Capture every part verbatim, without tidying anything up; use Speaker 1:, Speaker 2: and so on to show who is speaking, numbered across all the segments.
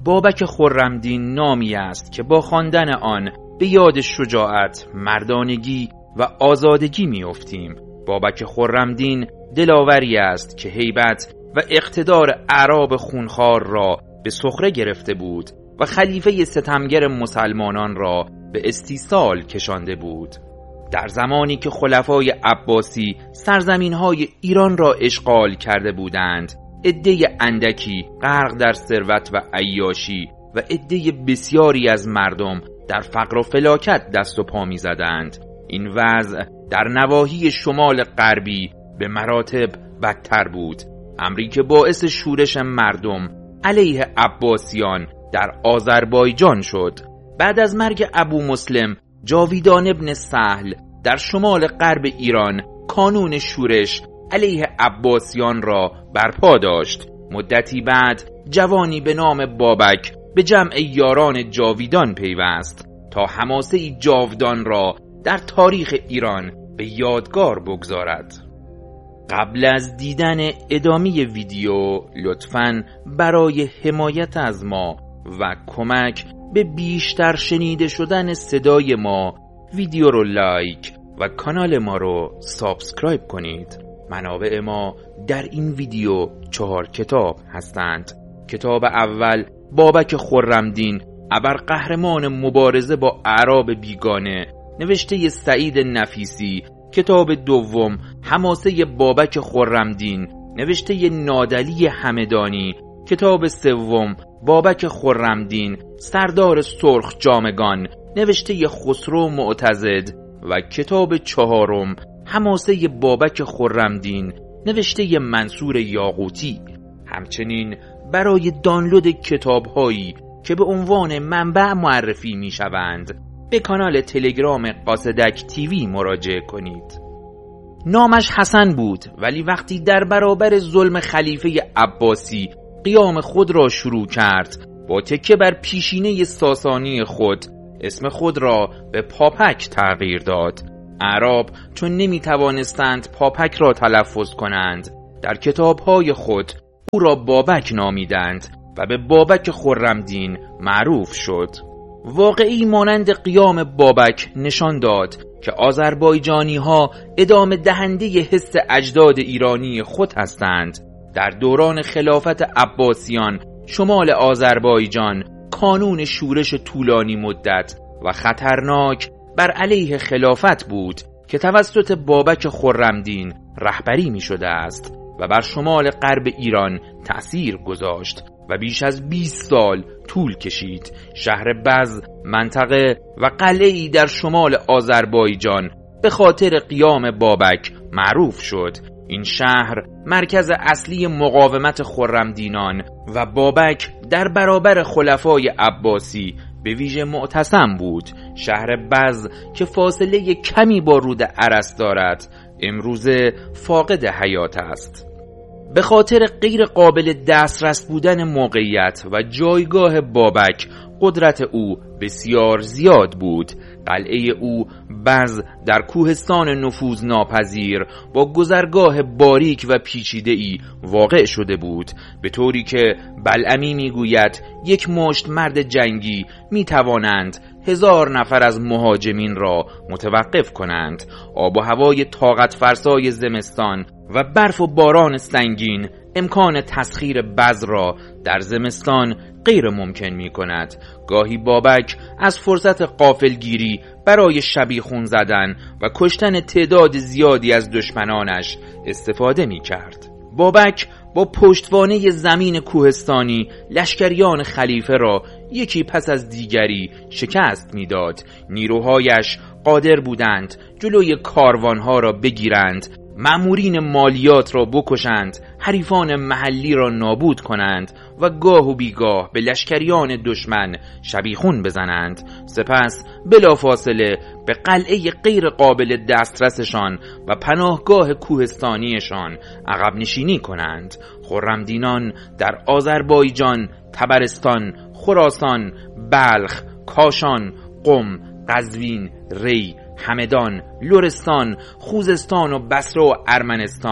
Speaker 1: بابک خرمدین نامی است که با خواندن آن به یاد شجاعت، مردانگی و آزادگی می‌افتیم. بابک خرمدین دلاوری است که هیبت و اقتدار اعراب خونخوار را به سخره گرفته بود و خلیفه ستمگر مسلمانان را به استیصال کشانده بود. در زمانی که خلفای عباسی سرزمین‌های ایران را اشغال کرده بودند، عده اندکی غرق در ثروت و عیاشی و عده بسیاری از مردم در فقر و فلاکت دست و پا می زدند. این وضع در نواحی شمال غربی به مراتب بدتر بود، امری که باعث شورش مردم علیه عباسیان در آذربایجان شد. بعد از مرگ ابو مسلم، جاویدان ابن سهل در شمال غرب ایران کانون شورش علیه عباسیان را برپا داشت. مدتی بعد جوانی به نام بابک به جمع یاران جاویدان پیوست تا حماسه جاودان را در تاریخ ایران به یادگار بگذارد. قبل از دیدن ادامه ویدیو لطفاً برای حمایت از ما و کمک به بیشتر شنیده شدن صدای ما ویدیو رو لایک و کانال ما رو سابسکرایب کنید. منابع ما در این ویدیو چهار کتاب هستند. کتاب اول بابک خرمدین ابرقهرمان مبارزه با اعراب بیگانه نوشته سعید نفیسی. کتاب دوم حماسه بابک خرمدین نوشته نادلی همدانی. کتاب سوم بابک خرمدین سردار سرخ جامگان نوشته خسرو معتضد. و کتاب چهارم حماسه بابک خرمدین نوشته منصور یاقوتی. همچنین برای دانلود کتاب‌هایی که به عنوان منبع معرفی می‌شوند به کانال تلگرام قاصدک تیوی مراجعه کنید. نامش حسن بود، ولی وقتی در برابر ظلم خلیفه عباسی قیام خود را شروع کرد، با تکیه بر پیشینه ساسانی خود اسم خود را به پاپک تغییر داد. اعراب چون نمی توانستند پاپک را تلفظ کنند، در کتاب‌های خود او را بابک نامیدند و به بابک خرمدین معروف شد. واقعی مانند قیام بابک نشان داد که آذربایجانی ها ادامه دهنده حس اجداد ایرانی خود هستند. در دوران خلافت عباسیان شمال آذربایجان کانون شورش طولانی مدت و خطرناک بر علیه خلافت بود که توسط بابک خرمدین رهبری می شده است و بر شمال غرب ایران تأثیر گذاشت و بیش از بیست سال طول کشید. شهر بز، منطقه و قلعه‌ای در شمال آذربایجان به خاطر قیام بابک معروف شد. این شهر مرکز اصلی مقاومت خرمدینان و بابک در برابر خلفای عباسی به ویژه معتصم بود. شهر بز که فاصله کمی با رود ارس دارد امروزه فاقد حیات است. به خاطر غیر قابل دسترس بودن موقعیت و جایگاه بابک قدرت او بسیار زیاد بود. قلعه او بز در کوهستان نفوذ ناپذیر با گذرگاه باریک و پیچیده‌ای واقع شده بود، به طوری که بلعمی میگوید یک مشت مرد جنگی میتوانند هزار نفر از مهاجمین را متوقف کنند. آب و هوای طاقت فرسای زمستان و برف و باران سنگین امکان تسخیر بز را در زمستان غیر ممکن می کند. گاهی بابک از فرصت غافلگیری برای شبیخون زدن و کشتن تعداد زیادی از دشمنانش استفاده می کرد. بابک با پشتوانه زمین کوهستانی لشکریان خلیفه را یکی پس از دیگری شکست می داد. نیروهایش قادر بودند جلوی کاروانها را بگیرند، مأمورین مالیات را بکشند، حریفان محلی را نابود کنند و گاه و بیگاه به لشکریان دشمن شبیخون بزنند. سپس بلافاصله به قلعه غیر قابل دسترسشان و پناهگاه کوهستانیشان عقب نشینی کنند. خرمدینان در آذربایجان، طبرستان، خراسان، بلخ، کاشان، قم، قزوین، ری، همدان، لرستان، خوزستان و بصره و ارمنستان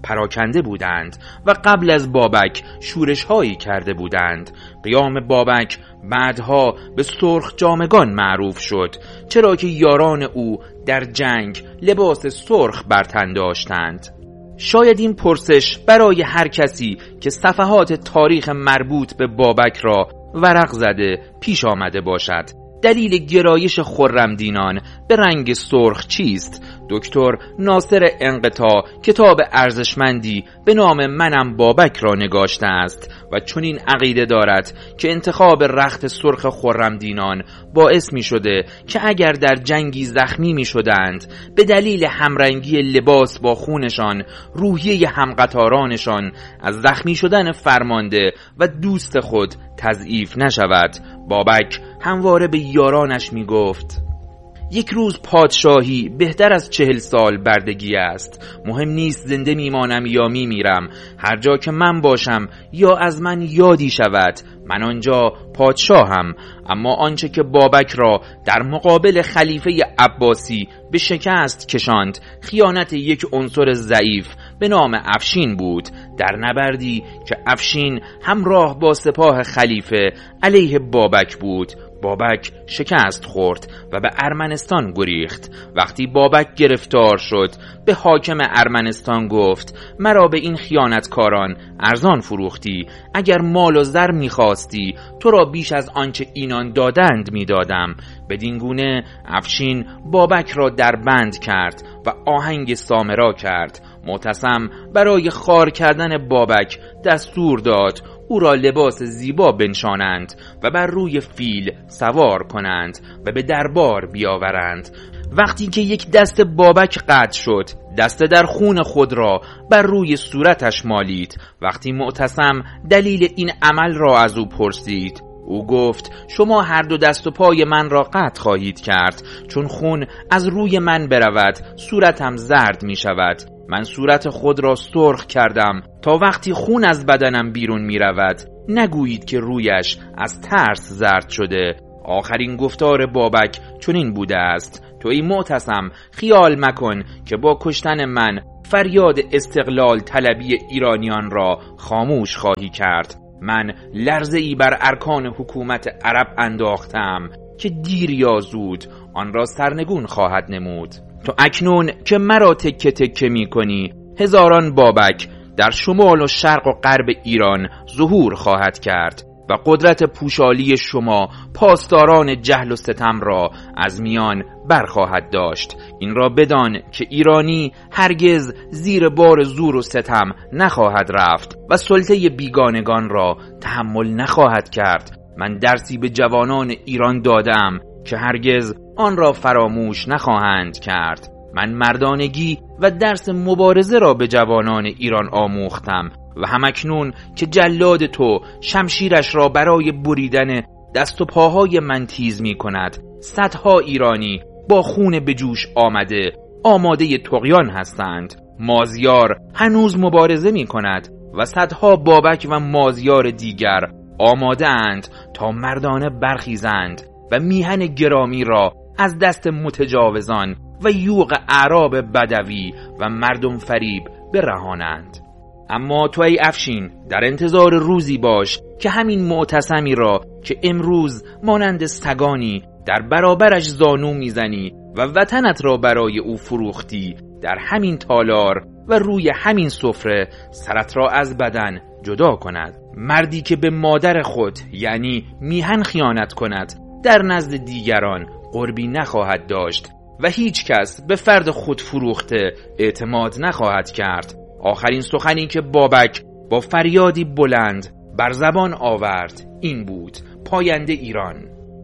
Speaker 1: پراکنده بودند و قبل از بابک شورش هایی کرده بودند. قیام بابک بعدها به سرخ جامگان معروف شد، چرا که یاران او در جنگ لباس سرخ بر تن داشتند. شاید این پرسش برای هر کسی که صفحات تاریخ مربوط به بابک را ورق زده پیش آمده باشد. دلیل گرایش خرمدینان به رنگ سرخ چیست؟ دکتر ناصر انقطاع کتاب ارزشمندی به نام منم بابک را نگاشته است و چنین عقیده دارد که انتخاب رخت سرخ خرمدینان باعث می شده که اگر در جنگی زخمی می شدند به دلیل همرنگی لباس با خونشان روحیه همقطارانشان از زخمی شدن فرمانده و دوست خود تضعیف نشود. بابک همواره به یارانش می گفت یک روز پادشاهی بهتر از چهل سال بردگی است. مهم نیست زنده میمانم یا میمیرم، هر جا که من باشم یا از من یادی شود من آنجا پادشاهم. اما آنچه که بابک را در مقابل خلیفه عباسی به شکست کشاند خیانت یک عنصر ضعیف به نام افشین بود، در نبردی که افشین همراه با سپاه خلیفه علیه بابک بود. بابک شکست خورد و به ارمنستان گریخت. وقتی بابک گرفتار شد به حاکم ارمنستان گفت مرا به این خیانتکاران ارزان فروختی، اگر مال و زر می‌خواستی تو را بیش از آنچه اینان دادند می‌دادم. بدین گونه افشین بابک را در بند کرد و آهنگ سامرا کرد. معتصم برای خار کردن بابک دستور داد او را لباس زیبا بنشانند و بر روی فیل سوار کنند و به دربار بیاورند. وقتی که یک دست بابک قطع شد دست در خون خود را بر روی صورتش مالید. وقتی معتصم دلیل این عمل را از او پرسید او گفت شما هر دو دست و پای من را قطع خواهید کرد، چون خون از روی من برود صورتم زرد می شود. من صورت خود را سرخ کردم تا وقتی خون از بدنم بیرون می رود نگویید که رویش از ترس زرد شده. آخرین گفتار بابک چنین بوده است تو ای معتصم خیال مکن که با کشتن من فریاد استقلال طلبی ایرانیان را خاموش خواهی کرد. من لرزه ای بر ارکان حکومت عرب انداختم که دیر یا زود آن را سرنگون خواهد نمود. تو اکنون که مرا تکه تکه می کنی هزاران بابک در شمال و شرق و غرب ایران ظهور خواهد کرد و قدرت پوشالی شما پاسداران جهل و ستم را از میان برخواهد داشت. این را بدان که ایرانی هرگز زیر بار زور و ستم نخواهد رفت و سلطه بیگانگان را تحمل نخواهد کرد. من درسی به جوانان ایران دادم که هرگز آن را فراموش نخواهند کرد. من مردانگی و درس مبارزه را به جوانان ایران آموختم و همکنون که جلاد تو شمشیرش را برای بریدن دست و پاهای من تیز می کند صدها ایرانی با خون به جوش آمده آماده طغیان هستند. مازیار هنوز مبارزه می کند و صدها بابک و مازیار دیگر آماده اند تا مردانه برخیزند و میهن گرامی را از دست متجاوزان و یوغ اعراب بدوی و مردم فریب برهانند. اما تو ای افشین در انتظار روزی باش که همین معتصمی را که امروز مانند سگانی در برابرش زانو میزنی و وطنت را برای او فروختی در همین تالار و روی همین سفره سرت را از بدن جدا کند. مردی که به مادر خود یعنی میهن خیانت کند در نزد دیگران قربی نخواهد داشت و هیچ کس به فرد خود فروخته اعتماد نخواهد کرد. آخرین سخنی که بابک با فریادی بلند بر زبان آورد این بود: پاینده ایران.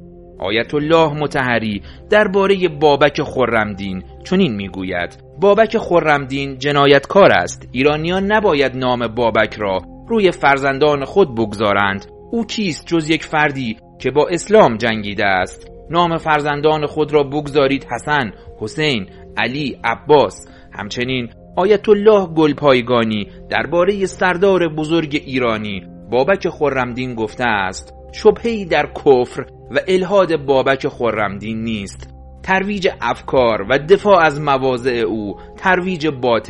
Speaker 1: آیت الله مطهری درباره بابک خرمدین چنین میگوید: بابک خرمدین جنایتکار است. ایرانیان نباید نام بابک را روی فرزندان خود بگذارند. او کیست جز یک فردی که با اسلام جنگیده است؟ نام فرزندان خود را بگذارید حسن، حسین، علی، عباس. همچنین آیت الله گلپایگانی درباره سردار بزرگ ایرانی بابک خرمدین گفته است: شبهه‌ای در کفر و الحاد بابک خرمدین نیست. ترویج افکار و دفاع از مواضع او ترویج باطل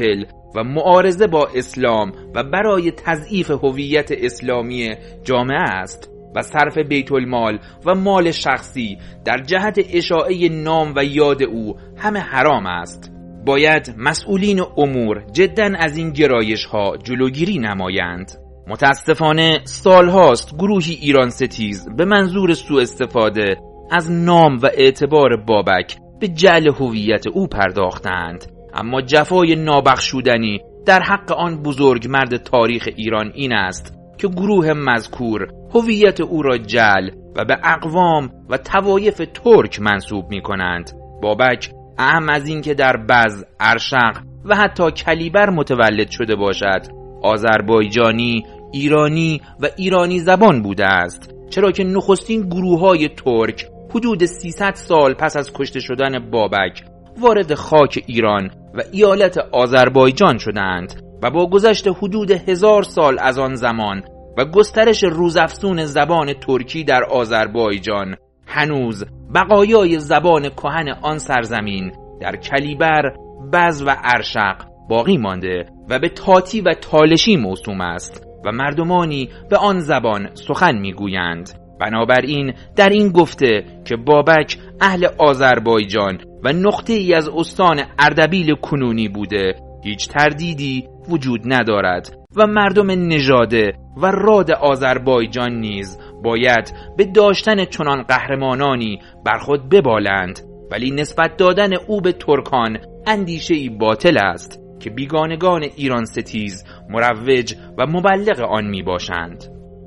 Speaker 1: و معارضه با اسلام و برای تضعیف هویت اسلامی جامعه است و صرف بیت المال و مال شخصی در جهت اشاعه نام و یاد او همه حرام است. باید مسئولین امور جداً از این گرایش ها جلوگیری نمایند. متاسفانه سالهاست گروهی ایران ستیز به منظور سوء استفاده از نام و اعتبار بابک به جعل هویت او پرداختند، اما جفای نابخشودنی در حق آن بزرگ مرد تاریخ ایران این است که گروه مذکور هویت او را جعل و به اقوام و طوایف ترک منسوب می کنند. بابک اهم از این که در بز، ارشق و حتی کلیبر متولد شده باشد، آذربایجانی، ایرانی و ایرانی زبان بوده است، چرا که نخستین گروه‌های ترک حدود سیصد سال پس از کشته شدن بابک وارد خاک ایران و ایالت آذربایجان شدند و با گذشت حدود هزار سال از آن زمان و گسترش روزافزون زبان ترکی در آذربایجان هنوز بقایای زبان کهن آن سرزمین در کلیبر، بز و ارشق باقی مانده و به تاتی و تالشی موسوم است و مردمانی به آن زبان سخن میگویند. بنابراین در این گفته که بابک اهل آذربایجان و نقطه ای از استان اردبیل کنونی بوده هیچ تردیدی وجود ندارد و مردم نژاده و راد آذربایجان نیز باید به داشتن چنان قهرمانانی بر خود ببالند، ولی نسبت دادن او به ترکان اندیشه‌ای باطل است که بیگانگان ایران ستیز مروج و مبلغ آن می باشند.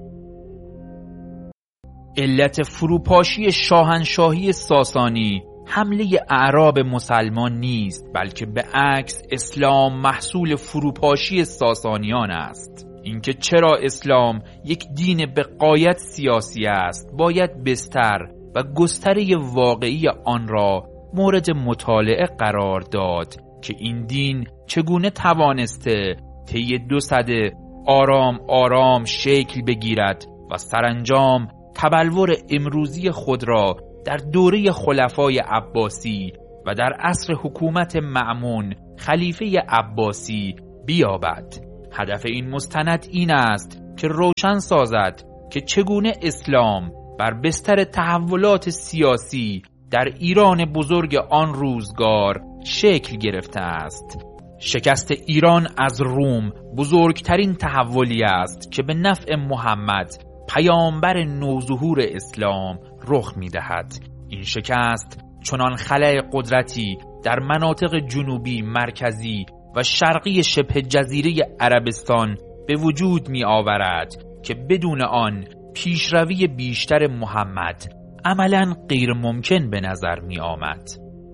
Speaker 2: علت فروپاشی شاهنشاهی ساسانی حمله اعراب مسلمان نیست، بلکه به عکس اسلام محصول فروپاشی ساسانیان است. اینکه چرا اسلام یک دین به غایت سیاسی است باید بستر و گستره واقعی آن را مورد مطالعه قرار داد که این دین چگونه توانسته طی دو سده آرام آرام شکل بگیرد و سرانجام تبلور امروزی خود را در دوره خلفای عباسی و در عصر حکومت مأمون خلیفه عباسی بیابد. هدف این مستند این است که روشن سازد که چگونه اسلام بر بستر تحولات سیاسی در ایران بزرگ آن روزگار شکل گرفته است. شکست ایران از روم بزرگترین تحولی است که به نفع محمد پیامبر نوظهور اسلام رخ می‌دهد. این شکست چنان خلأ قدرتی در مناطق جنوبی، مرکزی و شرقی شبه جزیره عربستان به وجود می آورد که بدون آن پیشروی بیشتر محمد عملاً غیر ممکن به نظر می آمد.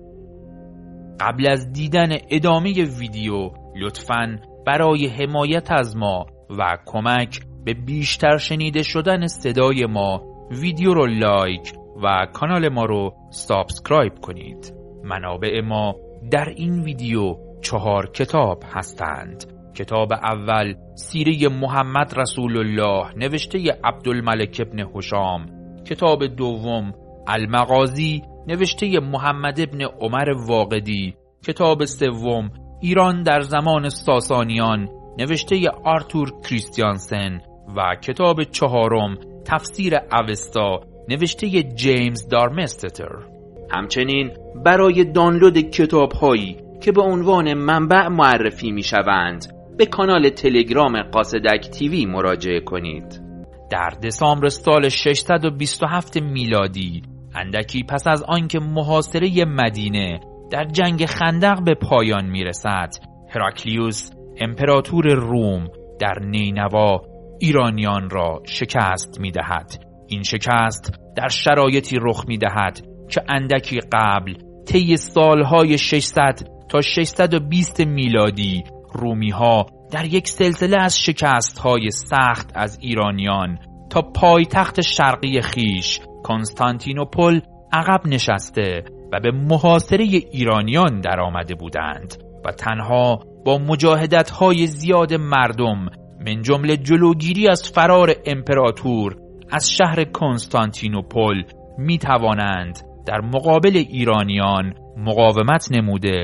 Speaker 2: قبل از دیدن ادامه ویدیو لطفاً برای حمایت از ما و کمک به بیشتر شنیده شدن صدای ما ویدیو رو لایک و کانال ما رو سابسکرایب کنید. منابع ما در این ویدیو چهار کتاب هستند. کتاب اول سیره محمد رسول الله نوشته عبدالملک ابن هشام. کتاب دوم المغازی نوشته محمد ابن عمر واقدی. کتاب سوم ایران در زمان ساسانیان نوشته آرتور کریستیانسن و کتاب چهارم تفسیر اوستا نوشته جیمز دارمستتر.
Speaker 1: همچنین برای دانلود کتاب هایی که به عنوان منبع معرفی می شوند به کانال تلگرام قاصدک تیوی مراجعه کنید.
Speaker 2: در دسامبر سال ششصد و بیست و هفت میلادی، اندکی پس از آنکه محاصره مدینه در جنگ خندق به پایان می رسد، هراکلیوس امپراتور روم در نینوا ایرانیان را شکست می دهد. این شکست در شرایطی رخ می دهد که اندکی قبل طی سالهای ششصد تا ششصد و بیست میلادی رومی ها در یک سلسله از شکست های سخت از ایرانیان تا پایتخت شرقی خیش کنستانتینوپل عقب نشسته و به محاصره ایرانیان در آمده بودند و تنها با مجاهدت های زیاد مردم من جمله جلوگیری از فرار امپراتور از شهر کنستانتینوپل می توانند در مقابل ایرانیان مقاومت نموده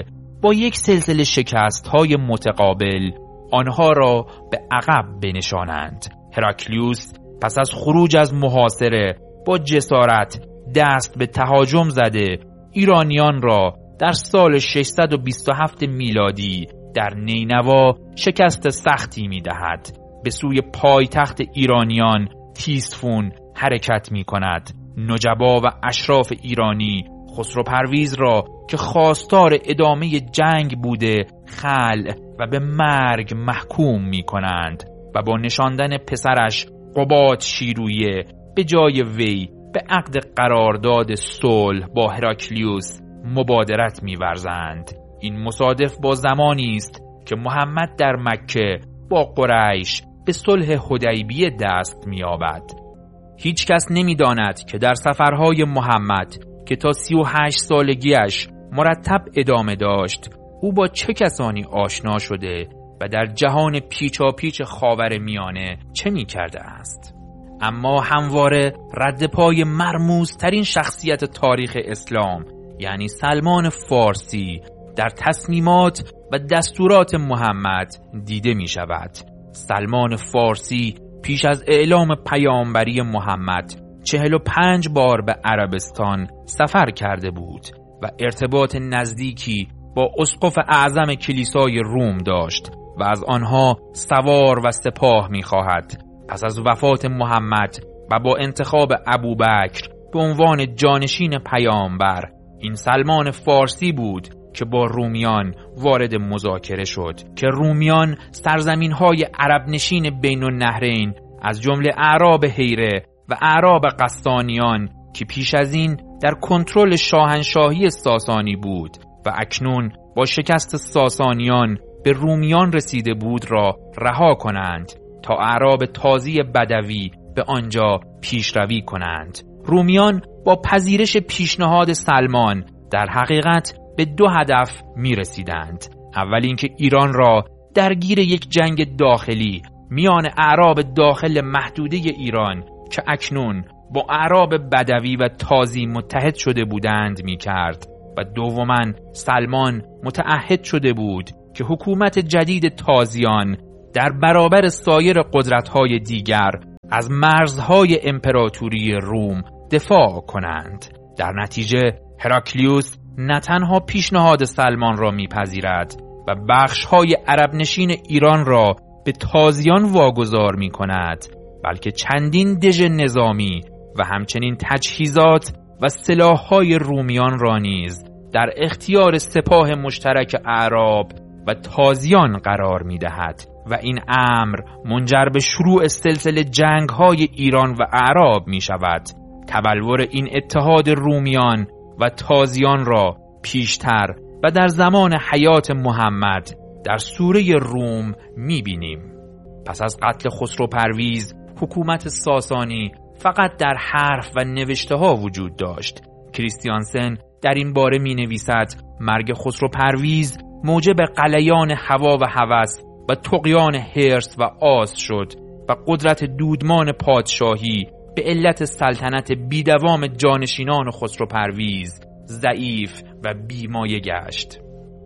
Speaker 2: با یک سلسله شکست‌های متقابل آنها را به عقب بنشانند. هراکلیوس پس از خروج از محاصره با جسارت دست به تهاجم زده ایرانیان را در سال ششصد و بیست و هفت میلادی در نینوا شکست سختی می‌دهد. به سوی پایتخت ایرانیان تیسفون حرکت می‌کند. نجبا و اشراف ایرانی خسرو پرویز را که خواستار ادامه جنگ بوده خلع و به مرگ محکوم می‌کنند و با نشاندن پسرش قباد شیرویه به جای وی به عقد قرارداد صلح با هراکلیوس مبادرت می‌ورزند. این مصادف با زمانی است که محمد در مکه با قریش به صلح حدیبیه دست می‌یابد. هیچ کس نمی‌داند که در سفرهای محمد که تا سی و هشت سالگیش مرتب ادامه داشت او با چه کسانی آشنا شده و در جهان پیچاپیچ خاور میانه چه می‌کرده است. اما همواره رد پای مرموزترین شخصیت تاریخ اسلام یعنی سلمان فارسی در تصمیمات و دستورات محمد دیده می شود. سلمان فارسی پیش از اعلام پیامبری محمد چهل و پنج بار به عربستان سفر کرده بود و ارتباط نزدیکی با اسقف اعظم کلیسای روم داشت و از آنها سوار و سپاه می خواهد. پس از وفات محمد و با انتخاب ابوبکر به عنوان جانشین پیامبر این سلمان فارسی بود که با رومیان وارد مذاکره شد که رومیان سرزمین‌های عرب نشین بین النهرین از جمله اعراب هیره و اعراب قسطانیان که پیش از این در کنترل شاهنشاهی ساسانی بود و اکنون با شکست ساسانیان به رومیان رسیده بود را رها کنند تا اعراب تازی بدوی به آنجا پیشروی کنند. رومیان با پذیرش پیشنهاد سلمان در حقیقت به دو هدف می رسیدند. اول اینکه ایران را درگیر یک جنگ داخلی میان اعراب داخل محدوده ایران که اکنون با اعراب بدوی و تازی متحد شده بودند می کرد و دوماً سلمان متعهد شده بود که حکومت جدید تازیان در برابر سایر قدرت‌های دیگر از مرزهای امپراتوری روم دفاع کنند. در نتیجه هراکلیوس نه تنها پیشنهاد سلمان را میپذیرد و بخش‌های عرب نشین ایران را به تازیان واگذار می‌کند، بلکه چندین دژ نظامی و همچنین تجهیزات و سلاح‌های رومیان را نیز در اختیار سپاه مشترک اعراب و تازیان قرار می‌دهد و این امر منجر به شروع سلسله جنگ‌های ایران و اعراب می‌شود. تبلور این اتحاد رومیان و تازیان را پیشتر و در زمان حیات محمد در سوره روم می‌بینیم. پس از قتل خسرو پرویز حکومت ساسانی فقط در حرف و نوشته ها وجود داشت. کریستیانسن در این باره می‌نویسد مرگ خسرو پرویز موجب غلیان هوا و هوس و طغیان حرص و آز شد و قدرت دودمان پادشاهی به علت سلطنت بیدوام جانشینان خسرو پرویز ضعیف و بیمایه گشت.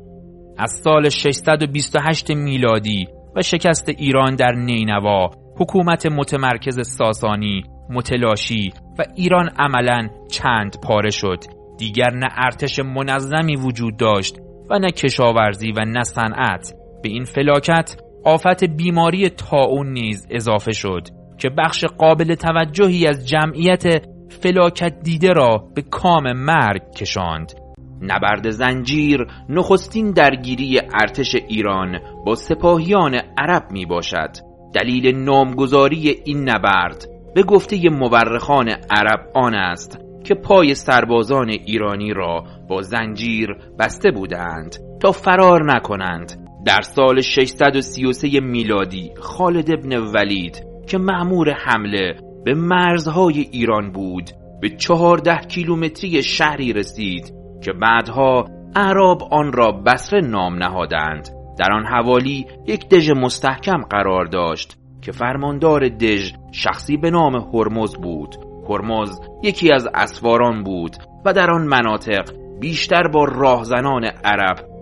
Speaker 2: از سال ششصد و بیست و هشت میلادی و شکست ایران در نینوا حکومت متمرکز ساسانی متلاشی و ایران عملاً چند پاره شد. دیگر نه ارتش منظمی وجود داشت و نه کشاورزی و نه صنعت. به این فلاکت آفت بیماری طاعون نیز اضافه شد که بخش قابل توجهی از جمعیت فلاکت دیده را به کام مرگ کشاند.
Speaker 1: نبرد زنجیر نخستین درگیری ارتش ایران با سپاهیان عرب می باشد. دلیل نامگذاری این نبرد به گفته مورخان عرب آن است که پای سربازان ایرانی را با زنجیر بسته بودند تا فرار نکنند. در سال ششصد و سی و سه میلادی خالد ابن ولید که مأمور حمله به مرزهای ایران بود به چهارده کیلومتری شهری رسید که بعدها اعراب آن را بصره نام نهادند. در آن حوالی یک دژ مستحکم قرار داشت که فرماندار دژ شخصی به نام هرمز بود. هرمز یکی از اسواران بود و در آن مناطق بیشتر با راهزنان عرب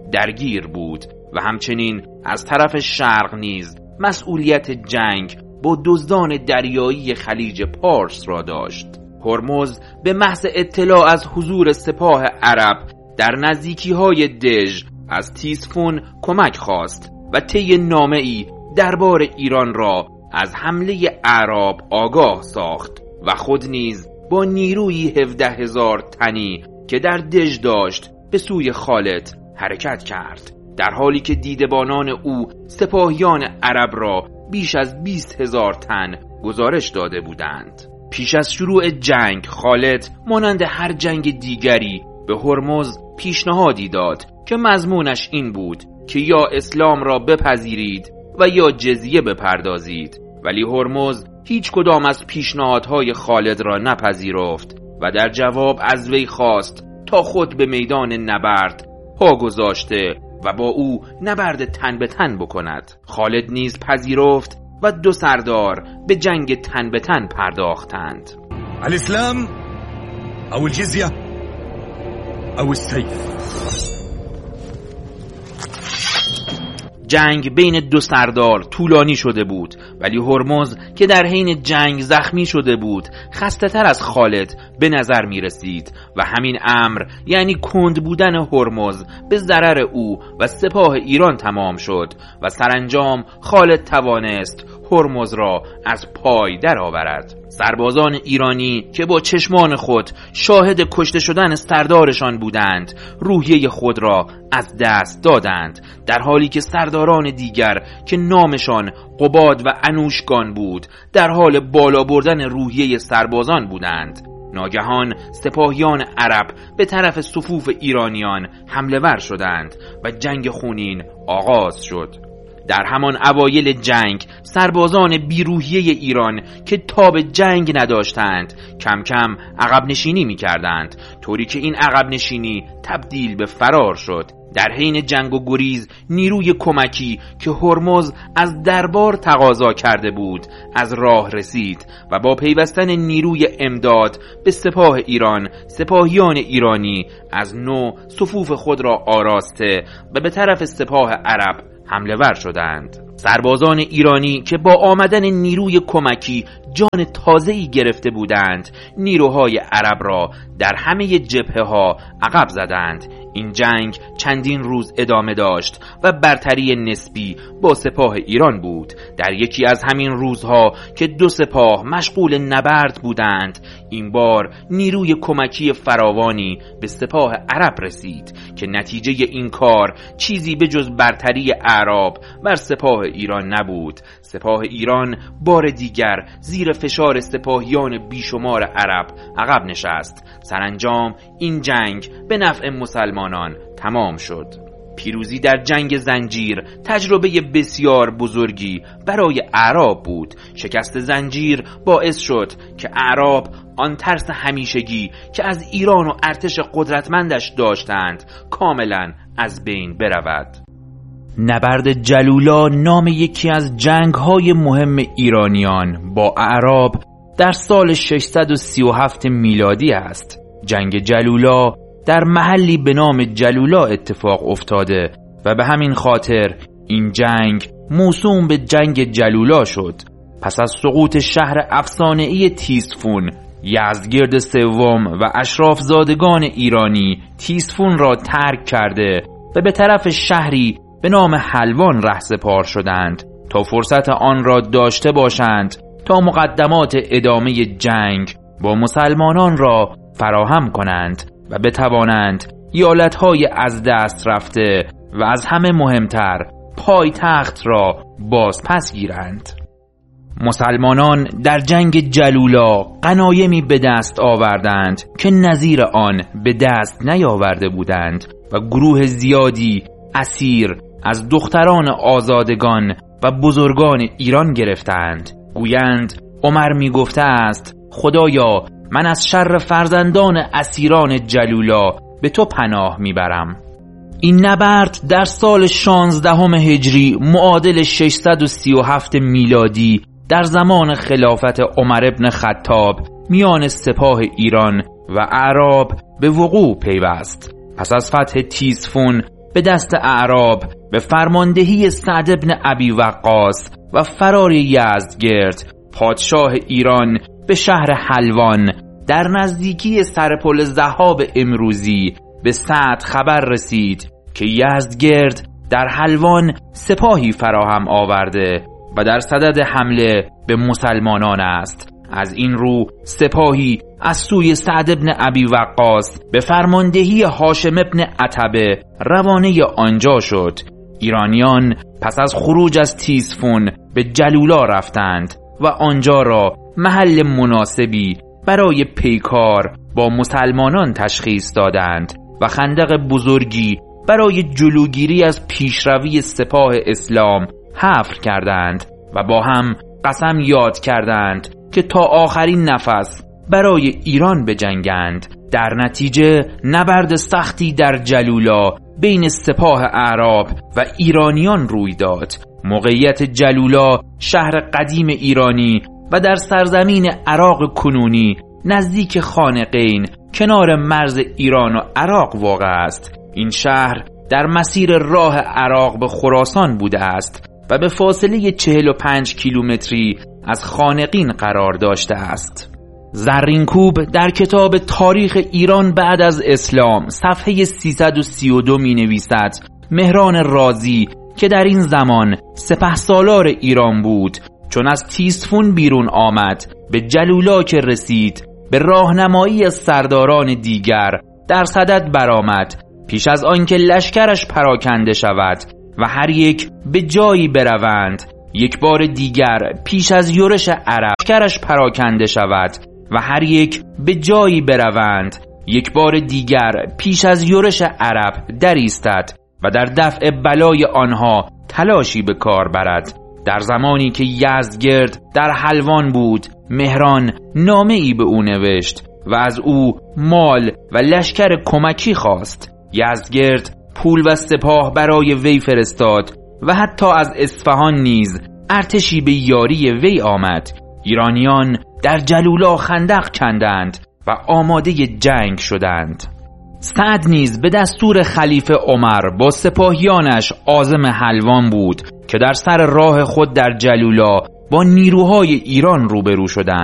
Speaker 1: درگیر بود و همچنین از طرف شرق نیز مسئولیت جنگ با دزدان دریایی خلیج پارس را داشت. هرمز به محض اطلاع از حضور سپاه عرب در نزدیکی‌های دژ از تیسفون کمک خواست و طی نامه‌ای دربار ایران را از حمله اعراب آگاه ساخت و خود نیز با نیروی هفده هزار تنی که در دژ داشت به سوی خالد حرکت کرد، در حالی که دیدبانان او سپاهیان عرب را بیش از بیست هزار تن گزارش داده بودند. پیش از شروع جنگ خالد مانند هر جنگ دیگری به هرمز پیشنهادی داد که مضمونش این بود که یا اسلام را بپذیرید و یا جزیه بپردازید، ولی هرمز هیچ کدام از پیشنهادهای خالد را نپذیرفت و در جواب از وی خواست تا خود به میدان نبرد پا گذاشته و با او نبرد تن به تن بکند. خالد نیز پذیرفت و دو سردار به جنگ تن به تن پرداختند.
Speaker 3: الاسلام او الجزیه او السیف.
Speaker 1: جنگ بین دو سردار طولانی شده بود، ولی هرمز که در حین جنگ زخمی شده بود خسته تر از خالد به نظر می رسید و همین امر یعنی کند بودن هرمز به ضرر او و سپاه ایران تمام شد و سرانجام خالد توانست هرمز را از پای درآورد. سربازان ایرانی که با چشمان خود شاهد کشته شدن سردارشان بودند روحیه خود را از دست دادند، در حالی که سرداران دیگر که نامشان قباد و انوشگان بود در حال بالا بردن روحیه سربازان بودند. ناگهان سپاهیان عرب به طرف صفوف ایرانیان حمله ور شدند و جنگ خونین آغاز شد. در همان اوایل جنگ سربازان بیروحیه ایران که تاب جنگ نداشتند کم کم عقب نشینی می کردند، طوری که این عقب نشینی تبدیل به فرار شد. در حین جنگ و گریز نیروی کمکی که هرمز از دربار تقاضا کرده بود از راه رسید و با پیوستن نیروی امداد به سپاه ایران سپاهیان ایرانی از نو صفوف خود را آراسته و به طرف سپاه عرب حمله ور شدند. سربازان ایرانی که با آمدن نیروی کمکی جان تازه‌ای گرفته بودند نیروهای عرب را در همه جبهه ها عقب زدند. این جنگ چندین روز ادامه داشت و برتری نسبی با سپاه ایران بود. در یکی از همین روزها که دو سپاه مشغول نبرد بودند این بار نیروی کمکی فراوانی به سپاه عرب رسید که نتیجه این کار چیزی به جز برتری اعراب بر سپاه ایران نبود. سپاه ایران بار دیگر زیر فشار سپاهیان بیشمار عرب عقب نشست. سرانجام این جنگ به نفع مسلمانان تمام شد. پیروزی در جنگ زنجیر تجربه بسیار بزرگی برای اعراب بود. شکست زنجیر باعث شد که اعراب آن ترس همیشگی که از ایران و ارتش قدرتمندش داشتند کاملا از بین برود.
Speaker 2: نبرد جلولا نام یکی از جنگ‌های مهم ایرانیان با اعراب در سال ششصد و سی و هفت میلادی است. جنگ جلولا در محلی به نام جلولا اتفاق افتاده و به همین خاطر این جنگ موسوم به جنگ جلولا شد. پس از سقوط شهر افسانه‌ای تیسفون، یزدگرد سوم و اشراف زادگان ایرانی تیسفون را ترک کرده و به طرف شهری به نام حلوان رهسپار شدند تا فرصت آن را داشته باشند تا مقدمات ادامه جنگ با مسلمانان را فراهم کنند و بتوانند ایالتهای از دست رفته و از همه مهمتر پایتخت را باز پس گیرند. مسلمانان در جنگ جلولا غنایمی به دست آوردند که نظیر آن به دست نیاورده بودند و گروه زیادی اسیر از دختران آزادگان و بزرگان ایران گرفتند. گویند عمر می گفته است خدایا من از شر فرزندان اسیران جلولا به تو پناه می برم. این نبرد در سال شانزدهم هجری معادل ششصد و سی و هفت میلادی در زمان خلافت عمر ابن خطاب میان سپاه ایران و اعراب به وقوع پیوست. پس از فتح تیسفون
Speaker 1: به دست اعراب به فرماندهی سعد بن ابی وقاص و فرار یزدگرد پادشاه ایران به شهر حلوان در نزدیکی سرپل ذهاب امروزی به سعد خبر رسید که یزدگرد در حلوان سپاهی فراهم آورده و در صدد حمله به مسلمانان است. از این رو سپاهی از سوی سعد بن ابی وقاص به فرماندهی هاشم بن عتبه روانه آنجا شد. ایرانیان پس از خروج از تیسفون به جلولا رفتند و آنجا را محل مناسبی برای پیکار با مسلمانان تشخیص دادند و خندق بزرگی برای جلوگیری از پیشروی سپاه اسلام حفر کردند و با هم قسم یاد کردند که تا آخرین نفس برای ایران بجنگند. در نتیجه نبرد سختی در جلولا بین سپاه اعراب و ایرانیان روی داد. موقعیت جلولا شهر قدیم ایرانی و در سرزمین عراق کنونی نزدیک خانقین کنار مرز ایران و عراق واقع است. این شهر در مسیر راه عراق به خراسان بوده است و به فاصله چهل و پنج کیلومتری از خانقین قرار داشته است. زرینکوب در کتاب تاریخ ایران بعد از اسلام صفحه سیصد و سی و دو می نویسد مهران رازی که در این زمان سپهسالار ایران بود چون از تیسفون بیرون آمد به جلولا که رسید به راهنمایی از سرداران دیگر در صدد برآمد پیش از آنکه لشکرش پراکنده شود و هر یک به جایی بروند. یک بار دیگر پیش از یورش عرب لشکرش پراکنده شود و هر یک به جایی بروند. یک بار دیگر پیش از یورش عرب در ایستد و در دفع بلای آنها تلاشی به کار برد. در زمانی که یزدگرد در حلوان بود مهران نامه ای به او نوشت و از او مال و لشکر کمکی خواست. یزدگرد پول و سپاه برای وی فرستاد و حتی از اصفهان نیز ارتشی به یاری وی آمد. ایرانیان در جلولا خندق کندند و آماده جنگ شدند. سعد نیز به دستور خلیفه عمر با سپاهیانش عازم حلوان بود که در سر راه خود در جلولا با نیروهای ایران روبرو شدند.